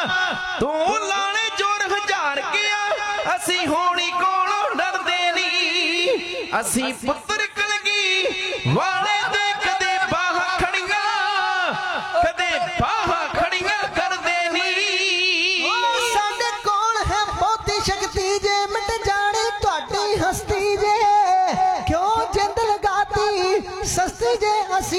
तू लाने जोर हजार गया असी होनी कोलों डरदे नी असी पुत्र कलगी वाले